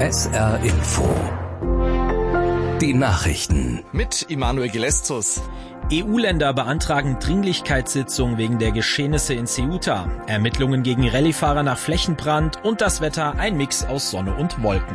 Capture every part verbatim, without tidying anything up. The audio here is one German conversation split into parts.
S R Info. Die Nachrichten. Mit Immanuel Gelestus. E U-Länder beantragen Dringlichkeitssitzung wegen der Geschehnisse in Ceuta. Ermittlungen gegen Rallyefahrer nach Flächenbrand und das Wetter ein Mix aus Sonne und Wolken.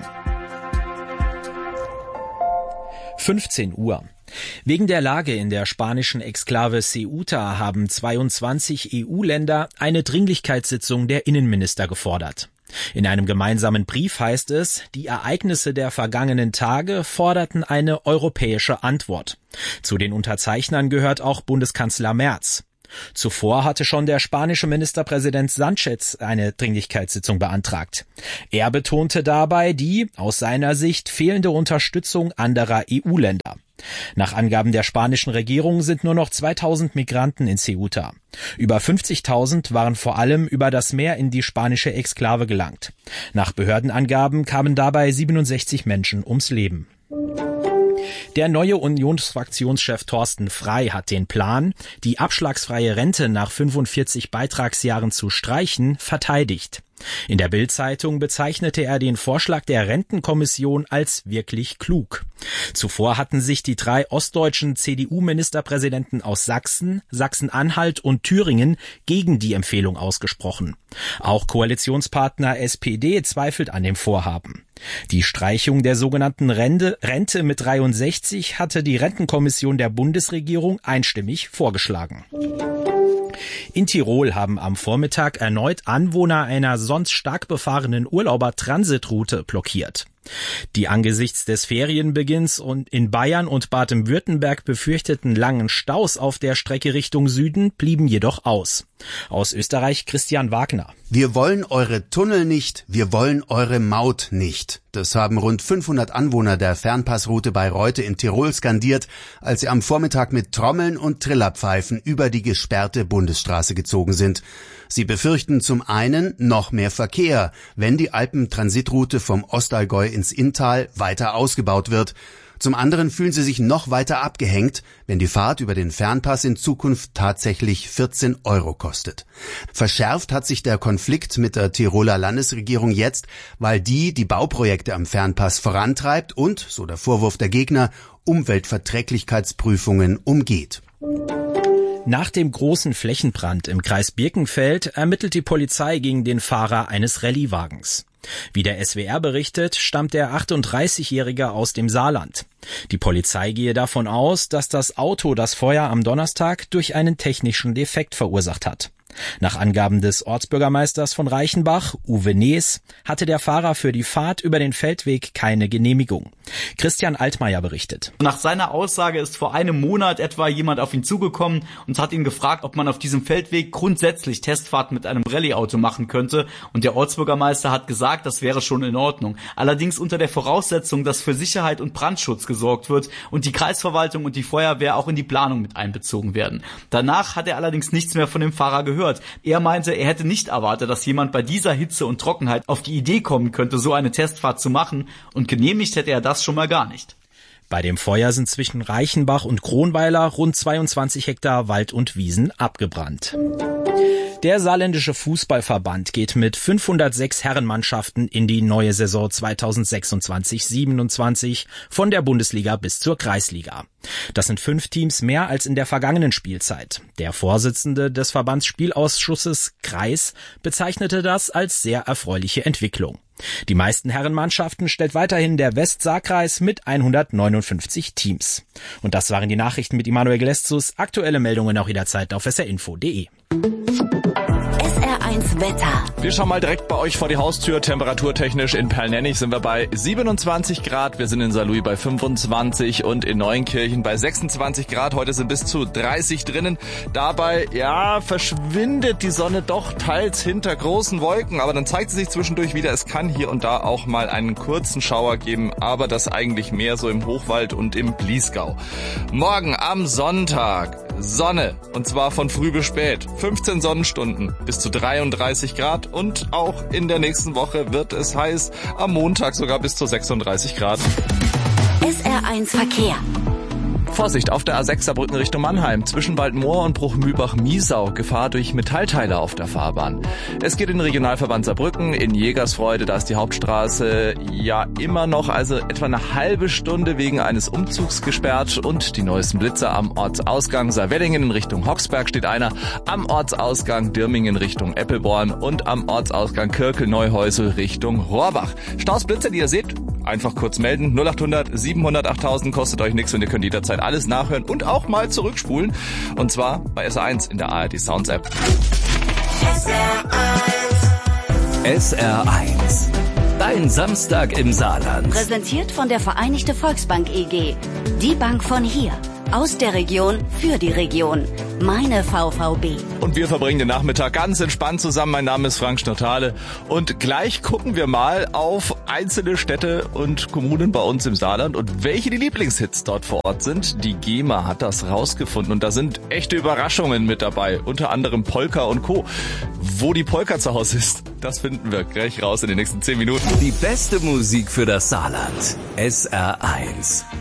fünfzehn Uhr. Wegen der Lage in der spanischen Exklave Ceuta haben zweiundzwanzig E U-Länder eine Dringlichkeitssitzung der Innenminister gefordert. In einem gemeinsamen Brief heißt es, die Ereignisse der vergangenen Tage forderten eine europäische Antwort. Zu den Unterzeichnern gehört auch Bundeskanzler Merz. Zuvor hatte schon der spanische Ministerpräsident Sánchez eine Dringlichkeitssitzung beantragt. Er betonte dabei die, aus seiner Sicht, fehlende Unterstützung anderer E U-Länder. Nach Angaben der spanischen Regierung sind nur noch zweitausend Migranten in Ceuta. Über fünfzigtausend waren vor allem über das Meer in die spanische Exklave gelangt. Nach Behördenangaben kamen dabei siebenundsechzig Menschen ums Leben. Der neue Unionsfraktionschef Thorsten Frey hat den Plan, die abschlagsfreie Rente nach fünfundvierzig Beitragsjahren zu streichen, verteidigt. In der Bild-Zeitung bezeichnete er den Vorschlag der Rentenkommission als wirklich klug. Zuvor hatten sich die drei ostdeutschen C D U-Ministerpräsidenten aus Sachsen, Sachsen-Anhalt und Thüringen gegen die Empfehlung ausgesprochen. Auch Koalitionspartner S P D zweifelt an dem Vorhaben. Die Streichung der sogenannten Rente, Rente mit dreiundsechzig hatte die Rentenkommission der Bundesregierung einstimmig vorgeschlagen. In Tirol haben am Vormittag erneut Anwohner einer sonst stark befahrenen Urlauber-Transitroute blockiert. Die angesichts des Ferienbeginns und in Bayern und Baden-Württemberg befürchteten langen Staus auf der Strecke Richtung Süden blieben jedoch aus. Aus Österreich Christian Wagner. Wir wollen eure Tunnel nicht, wir wollen eure Maut nicht. Das haben rund fünfhundert Anwohner der Fernpassroute bei Reute in Tirol skandiert, als sie am Vormittag mit Trommeln und Trillerpfeifen über die gesperrte Bundesstraße gezogen sind. Sie befürchten zum einen noch mehr Verkehr, wenn die Alpentransitroute vom Ostallgäu ins Inntal weiter ausgebaut wird. Zum anderen fühlen sie sich noch weiter abgehängt, wenn die Fahrt über den Fernpass in Zukunft tatsächlich vierzehn Euro kostet. Verschärft hat sich der Konflikt mit der Tiroler Landesregierung jetzt, weil die die Bauprojekte am Fernpass vorantreibt und, so der Vorwurf der Gegner, Umweltverträglichkeitsprüfungen umgeht. Nach dem großen Flächenbrand im Kreis Birkenfeld ermittelt die Polizei gegen den Fahrer eines Rallyewagens. Wie der S W R berichtet, stammt der achtunddreißigjährige aus dem Saarland. Die Polizei gehe davon aus, dass das Auto das Feuer am Donnerstag durch einen technischen Defekt verursacht hat. Nach Angaben des Ortsbürgermeisters von Reichenbach, Uwe Nees, hatte der Fahrer für die Fahrt über den Feldweg keine Genehmigung. Christian Altmaier berichtet. Nach seiner Aussage ist vor einem Monat etwa jemand auf ihn zugekommen und hat ihn gefragt, ob man auf diesem Feldweg grundsätzlich Testfahrten mit einem Rallye-Auto machen könnte. Und der Ortsbürgermeister hat gesagt, das wäre schon in Ordnung. Allerdings unter der Voraussetzung, dass für Sicherheit und Brandschutz gesorgt wird und die Kreisverwaltung und die Feuerwehr auch in die Planung mit einbezogen werden. Danach hat er allerdings nichts mehr von dem Fahrer gehört. Er meinte, er hätte nicht erwartet, dass jemand bei dieser Hitze und Trockenheit auf die Idee kommen könnte, so eine Testfahrt zu machen, und genehmigt hätte er das schon mal gar nicht. Bei dem Feuer sind zwischen Reichenbach und Kronweiler rund zweiundzwanzig Hektar Wald und Wiesen abgebrannt. Der saarländische Fußballverband geht mit fünfhundertsechs Herrenmannschaften in die neue Saison zweitausendsechsundzwanzig siebenundzwanzig von der Bundesliga bis zur Kreisliga. Das sind fünf Teams mehr als in der vergangenen Spielzeit. Der Vorsitzende des Verbandsspielausschusses Kreis bezeichnete das als sehr erfreuliche Entwicklung. Die meisten Herrenmannschaften stellt weiterhin der Westsaarkreis mit hundertneunundfünfzig Teams. Und das waren die Nachrichten mit Immanuel Gelestus. Aktuelle Meldungen auch jederzeit auf s r info punkt d e. S R eins Wetter. Wir schauen mal direkt bei euch vor die Haustür. Temperaturtechnisch in Perlnennig sind wir bei siebenundzwanzig Grad. Wir sind in Saarlouis bei fünfundzwanzig und in Neuenkirchen bei sechsundzwanzig Grad. Heute sind bis zu dreißig drinnen. Dabei, ja, verschwindet die Sonne doch teils hinter großen Wolken. Aber dann zeigt sie sich zwischendurch wieder. Es kann hier und da auch mal einen kurzen Schauer geben. Aber das eigentlich mehr so im Hochwald und im Bliesgau. Morgen am Sonntag Sonne. Und zwar von früh bis spät. fünfzehn Sonnenstunden bis zu dreiunddreißig Grad. Und auch in der nächsten Woche wird es heiß. Am Montag sogar bis zu sechsunddreißig Grad. S R eins Verkehr. Vorsicht, auf der A sechs Saarbrücken Richtung Mannheim, zwischen Waldmoor und Bruchmühlbach-Miesau, Gefahr durch Metallteile auf der Fahrbahn. Es geht in den Regionalverband Saarbrücken, in Jägersfreude, da ist die Hauptstraße ja immer noch, also etwa eine halbe Stunde wegen eines Umzugs gesperrt und die neuesten Blitzer am Ortsausgang Saarwellingen in Richtung Hoxberg steht einer, am Ortsausgang Dirmingen Richtung Eppelborn und am Ortsausgang Kirkel-Neuhäusel Richtung Rohrbach. Staus, Blitzer, die ihr seht, einfach kurz melden. null acht hundert siebenhundert achttausend kostet euch nichts und ihr könnt jederzeit alles nachhören und auch mal zurückspulen. Und zwar bei S R eins in der A R D Sounds App. S R eins. Dein Samstag im Saarland. Präsentiert von der Vereinigte Volksbank E G. Die Bank von hier. Aus der Region für die Region. Meine V V B. Und wir verbringen den Nachmittag ganz entspannt zusammen. Mein Name ist Frank Schnottale. Und gleich gucken wir mal auf einzelne Städte und Kommunen bei uns im Saarland und welche die Lieblingshits dort vor Ort sind. Die GEMA hat das rausgefunden und da sind echte Überraschungen mit dabei. Unter anderem Polka und Co. Wo die Polka zu Hause ist, das finden wir gleich raus in den nächsten zehn Minuten. Die beste Musik für das Saarland. S R eins.